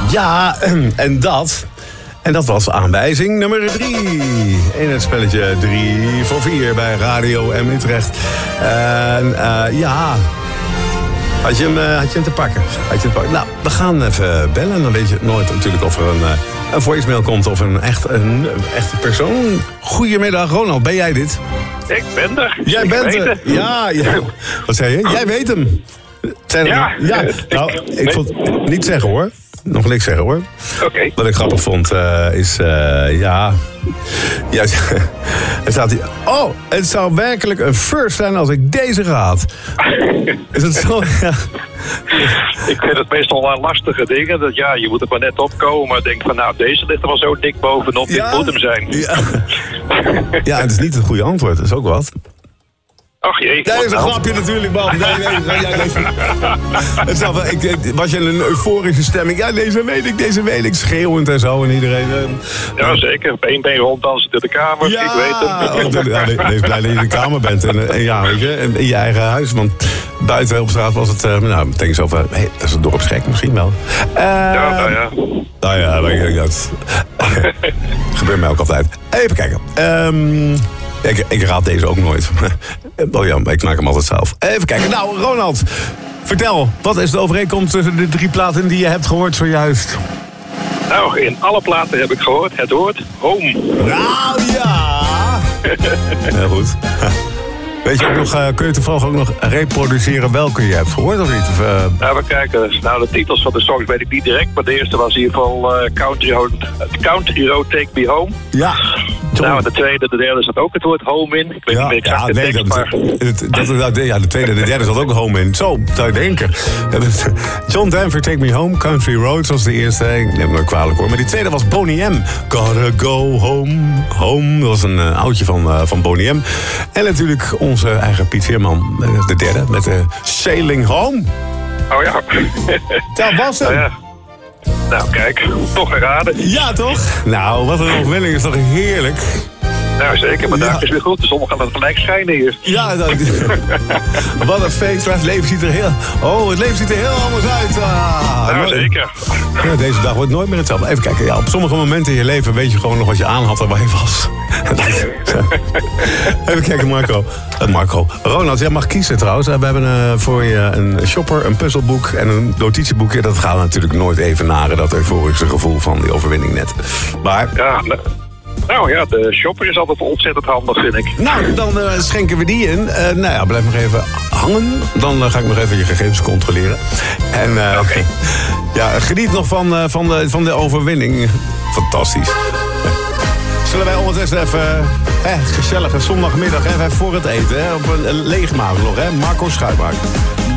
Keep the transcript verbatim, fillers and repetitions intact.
Ja, en dat... En dat was aanwijzing nummer drie. In het spelletje drie voor vier bij Radio M Utrecht. En uh, ja... Had je, hem, uh, had je hem te pakken? Had je hem te pakken? Nou, we gaan even bellen. Dan weet je nooit natuurlijk of er een, uh, een voicemail komt of een, echt, een, een echte persoon. Goedemiddag, Ronald. Ben jij dit? Ik ben er. Jij ik bent er. Ja, ja. Wat zei je? Jij weet hem. Zijn er, ja. ja. Nou, ik vond niet zeggen hoor. Nog niks zeggen hoor. Oké. Okay. Wat ik grappig vond uh, is, uh, ja... ja er staat hier... Oh, het zou werkelijk een first zijn als ik deze ga. Is het zo? Ja. Ik vind het meestal wel lastige dingen. Dat, ja, je moet er maar net opkomen. Maar denk van, nou, deze ligt er wel zo dik bovenop. Ja. Dit moet hem zijn. Ja. Ja, het is niet het goede antwoord. Dat is ook wat. Ach jee. Nee, dat is een grapje natuurlijk, man. Nee, nee, nee, ja, deze... Het is wel, ik, ik, was je in een euforische stemming? Ja, deze weet ik, deze weet ik. Schreeuwend en zo en iedereen... Uh, ja, zeker. Op één been ronddansen door de kamer. Ja, ik weet het. Oh, ja, wees blij dat je in de kamer bent. En, en ja, weet je, in je eigen huis. Want buiten op straat was het... Uh, nou, denk zo van... Hey, dat is een dorpsgek misschien wel. Uh, ja, nou ja. Nou ja, weet ik dat... gebeurt mij ook altijd. Even kijken. Um, Ik, ik raad deze ook nooit. Oh ja, ik maak hem altijd zelf. Even kijken. Nou, Ronald, vertel. Wat is de overeenkomst tussen de drie platen die je hebt gehoord zojuist? Nou, in alle platen heb ik gehoord het woord home. Nou ja! Heel goed. Weet je ook nog, uh, kun je toevallig ook nog reproduceren welke je hebt gehoord of niet? Of, uh... Nou, we kijken. Nou, de titels van de songs weet ik niet direct. Maar de eerste was in ieder geval uh, Country, Road, Country Road Take Me Home. Ja. Nou, de tweede, de derde zat ook het woord home in. Ik weet ja, niet exact ja, de nee, tekst, dat, maar... het, dat, dat, ja, de tweede en de derde zat ook home in. Zo, zou je denken. John Denver, Take Me Home. Country Roads was de eerste. Ik neem me kwalijk hoor. Maar die tweede was Boney M. Gotta go home. Home. Dat was een uh, oudje van, uh, van Boney M. En natuurlijk onze eigen Piet Veerman. Uh, de derde met de uh, Sailing Home. Oh ja. Dat was hem. Nou, ja. Nou, kijk. Toch geraden. Ja, toch? Nou, wat een overwinning. Is toch heerlijk. Nou, zeker. Maar ja. daar is weer goed. De zon gaan dan gelijk schijnen hier. Ja, dat... Wat een feest. Het leven ziet er heel... Oh, het leven ziet er heel anders uit. Ah, nou, zeker. Ja, deze dag wordt nooit meer hetzelfde. Even kijken. Ja, op sommige momenten in je leven weet je gewoon nog wat je aan had en waar je was. Even kijken, Marco. Uh, Marco. Ronald, jij mag kiezen trouwens. We hebben uh, voor je een shopper, een puzzelboek en een notitieboekje. Dat gaat natuurlijk nooit evenaren, dat euforische gevoel van die overwinning net. Maar... Ja, nou ja, de shopper is altijd ontzettend handig, vind ik. Nou, dan uh, schenken we die in. Uh, nou ja, blijf nog even hangen. Dan uh, ga ik nog even je gegevens controleren. En uh, okay. ja, geniet nog van, uh, van, de, van de overwinning. Fantastisch. Zullen wij ondertussen even... Eh, gezellige zondagmiddag, hè, voor het eten. Hè, op een leeg maag nog, hè. Marco Schuitmaak.